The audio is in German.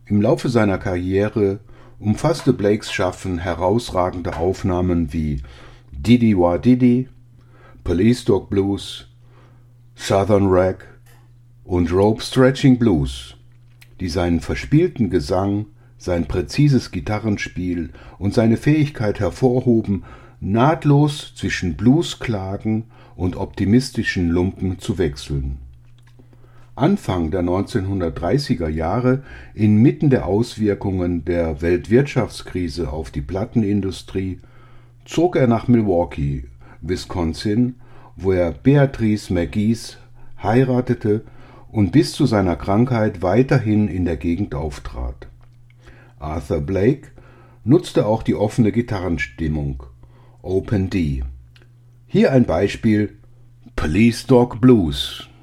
Im Laufe seiner Karriere umfasste Blakes Schaffen herausragende Aufnahmen wie Diddy Wah Diddy, Police Dog Blues, Southern Rag und Rope Stretching Blues, die seinen verspielten Gesang, sein präzises Gitarrenspiel und seine Fähigkeit hervorhoben, nahtlos zwischen Bluesklagen und optimistischen Lumpen zu wechseln. Anfang der 1930er Jahre, inmitten der Auswirkungen der Weltwirtschaftskrise auf die Plattenindustrie, zog er nach Milwaukee, Wisconsin, wo er Beatrice McGees heiratete und bis zu seiner Krankheit weiterhin in der Gegend auftrat. Arthur Blake nutzte auch die offene Gitarrenstimmung, Open D. Hier ein Beispiel: Police Dog Blues.